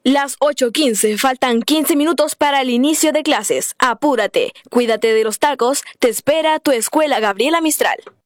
Las 8:15, faltan 15 minutos para el inicio de clases. Apúrate, cuídate de los tacos, te espera tu escuela Gabriela Mistral.